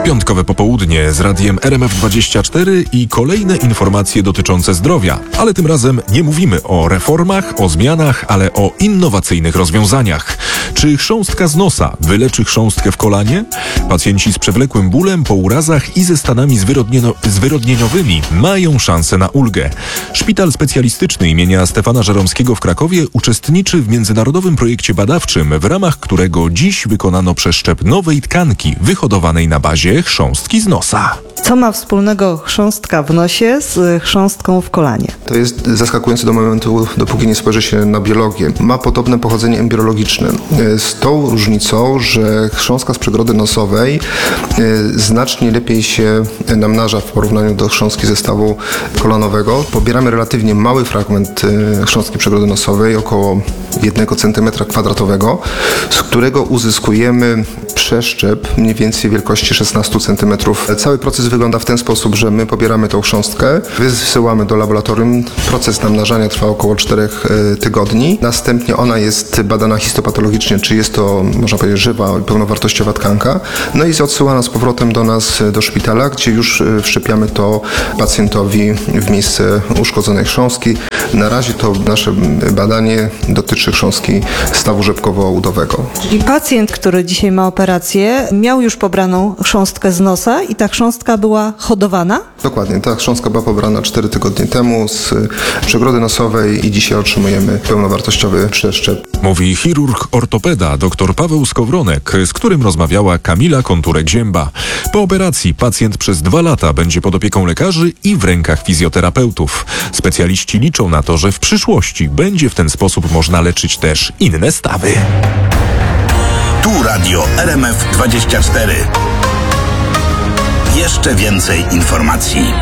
Piątkowe popołudnie z radiem RMF24 i kolejne informacje dotyczące zdrowia. Ale tym razem nie mówimy o reformach, o zmianach, ale o innowacyjnych rozwiązaniach. Czy chrząstka z nosa wyleczy chrząstkę w kolanie? Pacjenci z przewlekłym bólem po urazach i ze stanami zwyrodnieniowymi mają szansę na ulgę. Szpital Specjalistyczny imienia Stefana Żeromskiego w Krakowie uczestniczy w międzynarodowym projekcie badawczym, w ramach którego dziś wykonano przeszczep nowej tkanki wyhodowanej na bazie chrząstki z nosa. Co ma wspólnego chrząstka w nosie z chrząstką w kolanie? To jest zaskakujące do momentu, dopóki nie spojrzy się na biologię. Ma podobne pochodzenie embriologiczne. Z tą różnicą, że chrząstka z przegrody nosowej znacznie lepiej się namnaża w porównaniu do chrząstki ze stawu kolanowego. Pobieramy relatywnie mały fragment chrząstki przegrody nosowej, około 1 cm², z którego uzyskujemy przeszczep mniej więcej wielkości 16 cm. Cały proces wygląda w ten sposób, że my pobieramy tą chrząstkę, wysyłamy do laboratorium. Proces namnażania trwa około 4 tygodni. Następnie ona jest badana histopatologicznie, czy jest to, można powiedzieć, żywa i pełnowartościowa tkanka. No i jest odsyłana z powrotem do nas, do szpitala, gdzie już wszczepiamy to pacjentowi w miejsce uszkodzonej chrząstki. Na razie to nasze badanie dotyczy chrząstki stawu rzepkowo-udowego. Czyli pacjent, który dzisiaj ma operację, miał już pobraną chrząstkę z nosa i ta chrząstka była hodowana? Dokładnie, ta chrząstka była pobrana 4 tygodnie temu z przegrody nosowej i dzisiaj otrzymujemy pełnowartościowy przeszczep. Mówi chirurg ortopeda dr Paweł Skowronek, z którym rozmawiała Kamila Konturek-Zięba. Po operacji pacjent przez 2 lata będzie pod opieką lekarzy i w rękach fizjoterapeutów. Specjaliści liczą na to, że w przyszłości będzie w ten sposób można leczyć też inne stawy. Tu radio RMF24. Jeszcze więcej informacji.